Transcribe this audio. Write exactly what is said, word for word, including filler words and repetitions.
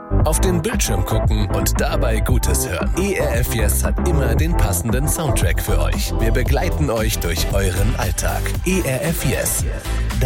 Auf den Bildschirm gucken und dabei Gutes hören. E R F Yes hat immer den passenden Soundtrack für euch. Wir begleiten euch durch euren Alltag. E R F Yes.